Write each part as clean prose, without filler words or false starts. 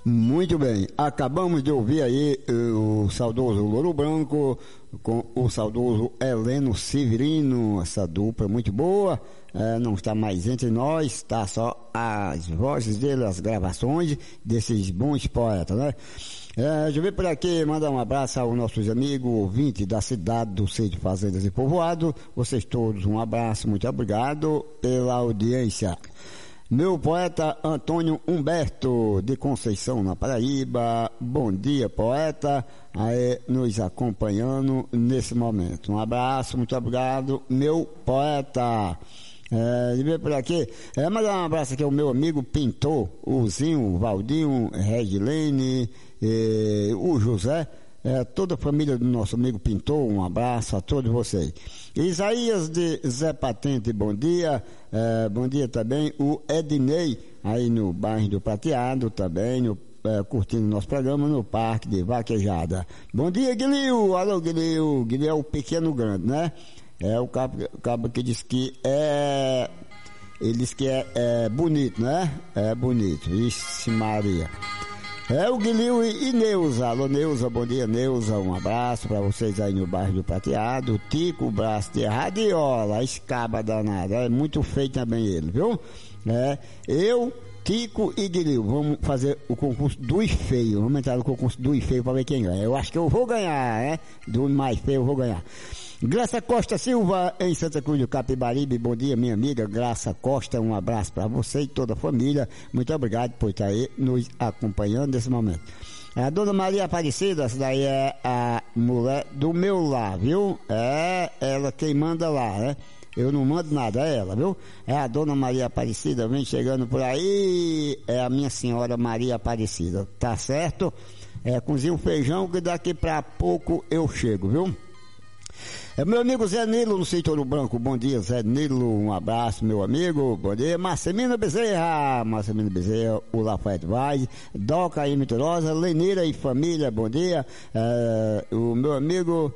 Muito bem, acabamos de ouvir aí o saudoso Louro Branco com o saudoso Heleno Severino, essa dupla muito boa, não está mais entre nós, está só as vozes dele, as gravações desses bons poetas, né? Deixa eu ver por aqui, mandar um abraço aos nossos amigos ouvintes da cidade do Sítio Fazendas e Povoado, vocês todos um abraço, muito obrigado pela audiência. Meu poeta Antônio Humberto de Conceição, na Paraíba. Bom dia, poeta, aí nos acompanhando nesse momento. Um abraço, muito obrigado, meu poeta. De ver por aqui, mandar um abraço aqui ao meu amigo pintor, o Zinho, o Valdinho, Regilene, o José, toda a família do nosso amigo pintor, um abraço a todos vocês. Isaías de Zé Patente, bom dia. Bom dia também o Ednei, aí no bairro do Prateado, também curtindo nosso programa no Parque de Vaquejada. Bom dia, Guilherme. Alô, Guilherme. Guilherme é o pequeno grande, né? É o cabo que diz que ele diz que é bonito, né? É bonito. Ixi, Maria. O Guilherme e Neuza. Alô, Neuza, bom dia, Neuza. Um abraço para vocês aí no bairro do Prateado. Tico, o braço de radiola, escaba danada. É muito feio também ele, viu? Eu, Tico e Guilherme, vamos fazer o concurso dos feios. Vamos entrar no concurso dos feios para ver quem ganha. Eu acho que eu vou ganhar, do mais feio eu vou ganhar. Graça Costa Silva, em Santa Cruz do Capibaribe, bom dia, minha amiga Graça Costa, um abraço para você e toda a família, muito obrigado por estar aí nos acompanhando nesse momento. A dona Maria Aparecida, essa daí é a mulher do meu lar, viu? É ela quem manda lá, né? Eu não mando nada, é ela, viu? É a dona Maria Aparecida, vem chegando por aí, é a minha senhora Maria Aparecida, tá certo? Cozinha o feijão que daqui pra pouco eu chego, viu? Meu amigo Zé Nilo no Sítio Ouro Branco, bom dia Zé Nilo, um abraço meu amigo, bom dia, Marcelino Bezerra, o Lafayette Vaz, Doca aí Mitorosa, Leneira e família, bom dia, o meu amigo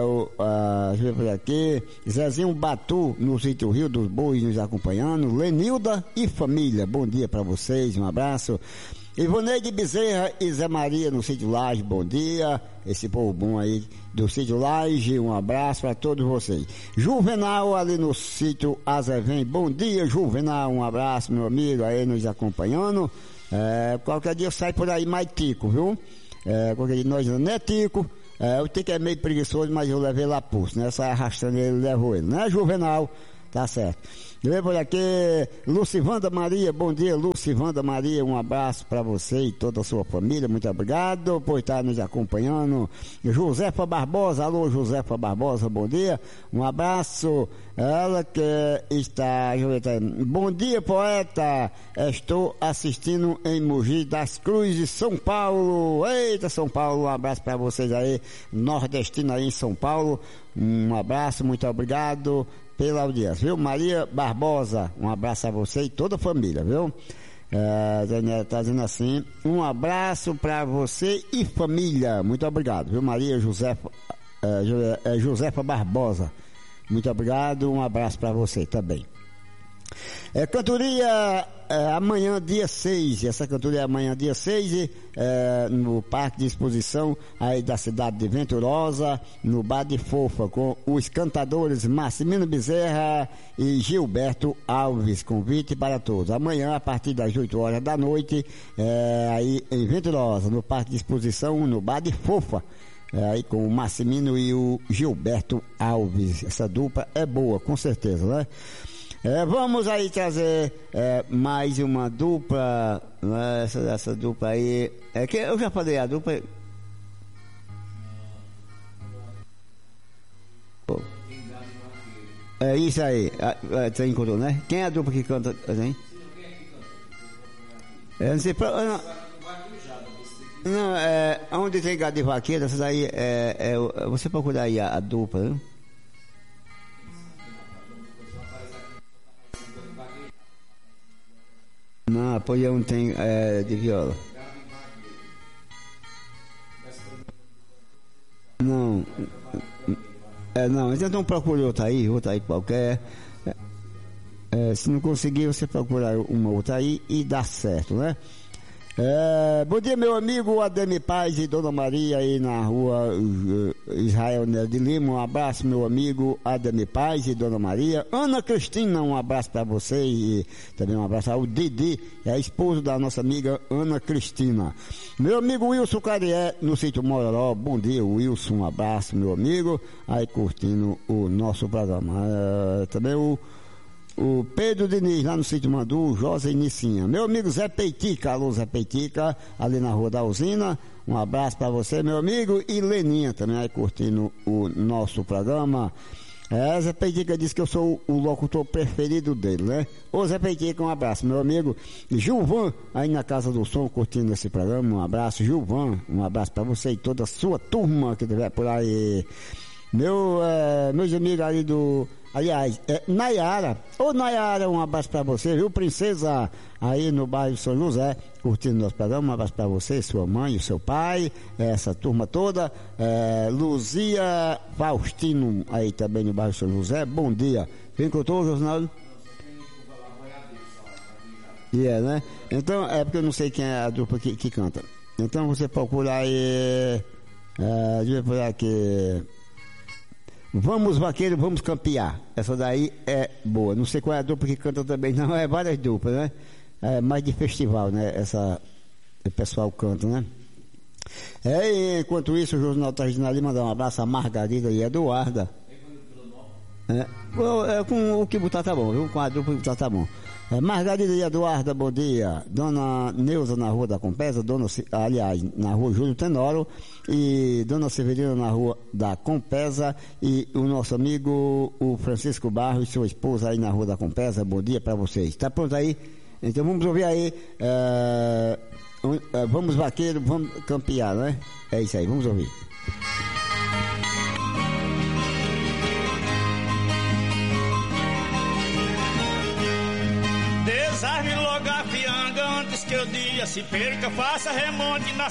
deixa eu ver por aqui, Zezinho Batu no Sítio Rio dos Bois nos acompanhando, Lenilda e família, bom dia para vocês, um abraço. Ivoneide Bezerra e Zé Maria no Sítio Laje, bom dia, esse povo bom aí do Sítio Laje, um abraço para todos vocês. Juvenal ali no Sítio Azevém, bom dia Juvenal, um abraço meu amigo aí nos acompanhando, qualquer dia eu saio por aí mais Tico, viu? Qualquer dia nós não é Tico, o Tico é meio preguiçoso, mas eu levei lá pulso, né? Sai arrastando ele, levo ele, né Juvenal? Tá certo. Eu por aqui, Lucivanda Maria, bom dia Lucivanda Maria, um abraço para você e toda a sua família, muito obrigado por estar nos acompanhando. Josefa Barbosa, alô Josefa Barbosa, bom dia, um abraço, ela que está, bom dia poeta, estou assistindo em Mogi das Cruzes, São Paulo, eita São Paulo, um abraço para vocês aí, nordestino aí em São Paulo, um abraço, muito obrigado pela audiência, viu? Maria Barbosa, um abraço a você e toda a família, viu? Daniela tá dizendo assim, um abraço para você e família, muito obrigado, viu? Maria Josefa, Josefa Barbosa, muito obrigado, um abraço para você também. Cantoria amanhã dia 6, essa cantoria é amanhã dia 6, no Parque de Exposição aí da cidade de Venturosa, no Bar de Fofa, com os cantadores Marcelino Bezerra e Gilberto Alves, convite para todos, amanhã a partir das 8 horas da noite, aí em Venturosa, no Parque de Exposição, no Bar de Fofa, aí com o Marcelino e o Gilberto Alves, essa dupla é boa, com certeza, né? Vamos aí trazer mais uma dupla, essa dupla aí, que eu já falei a dupla. É isso aí, você encontrou, né? Quem é a dupla que canta assim? Não sei pra, não, onde tem gado de vaqueiro, essas aí, você procura aí a dupla, né? Não, apoio não tem de viola. Não. Não, então procure outra aí qualquer. Se não conseguir, você procura uma outra aí e dá certo, né? Bom dia, meu amigo Ademir Paz e Dona Maria aí na rua Israel Nero de Lima. Um abraço, meu amigo Ademir Paz e Dona Maria. Ana Cristina, um abraço para você e também um abraço ao Didi, é a esposa da nossa amiga Ana Cristina. Meu amigo Wilson Carié, no sítio Mororó. Bom dia, Wilson, um abraço, meu amigo, aí curtindo o nosso programa. Também o Pedro Diniz, lá no sítio Mandu, Josa e Nicinha. Meu amigo Zé Peitica, alô Zé Peitica, ali na rua da usina. Um abraço para você, meu amigo. E Leninha também aí curtindo o nosso programa. Zé Peitica disse que eu sou o locutor preferido dele, né? Ô Zé Peitica, um abraço, meu amigo. Gilvan, aí na Casa do Som, curtindo esse programa. Um abraço, Gilvan. Um abraço para você e toda a sua turma que estiver por aí. Meus amigos ali aliás, Nayara. Ô Nayara, um abraço pra você, viu, princesa? Aí no bairro São José, curtindo nosso programa. Um abraço pra você, sua mãe, o seu pai, essa turma toda. Luzia Faustino, aí também no bairro São José. Bom dia. Quem contou, Jornal? Né? Então, é porque eu não sei quem é a dupla que canta. Então você procura aí. Deixa eu procurar aqui. Vamos vaqueiro, vamos campear. Essa daí é boa. Não sei qual é a dupla que canta também, não. É várias duplas, né? É mais de festival, né? O pessoal canta, né? Enquanto isso, o Jornal tá ali, mandar um abraço a Margarida e Eduarda. Com o que botar tá bom, viu? Com a dupla que botar tá bom. Margarida e Eduarda, bom dia. Dona Neuza na Rua da Compesa, aliás, na Rua Júlio Tenório, e Dona Severina na Rua da Compesa, e o nosso amigo, o Francisco Barros e sua esposa aí na Rua da Compesa, bom dia para vocês. Tá pronto aí? Então vamos ouvir aí, vamos vaqueiro, vamos campear, né? É isso aí, vamos ouvir. Desarme logo a pianga antes que o dia se perca, faça remonte na